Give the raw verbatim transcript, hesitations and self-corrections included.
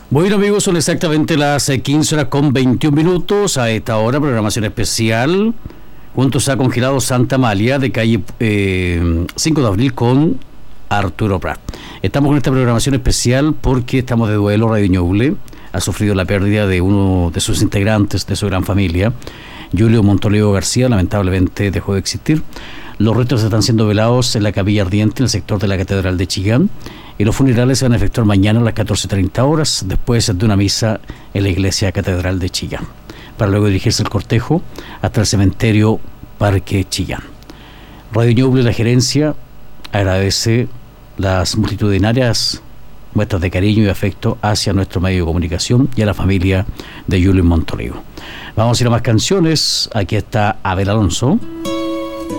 Bueno, amigos, son exactamente las quince horas con veintiún minutos. A esta hora, programación especial juntos a Congelado Santa Amalia de calle eh, cinco de abril con Arturo Prat. Estamos con esta programación especial porque estamos de duelo. Radio Ñuble ha sufrido la pérdida de uno de sus integrantes de su gran familia. Julio Montoleo García lamentablemente dejó de existir. Los restos están siendo velados en la capilla ardiente en el sector de la Catedral de Chillán y los funerales se van a efectuar mañana a las catorce treinta horas después de una misa en la iglesia Catedral de Chillán, para luego dirigirse el cortejo hasta el cementerio Parque Chillán. Radio Ñuble, la gerencia, agradece las multitudinarias muestras de cariño y afecto hacia nuestro medio de comunicación y a la familia de Julio Montoleo. Vamos a ir a más canciones. Aquí está Abel Alonso.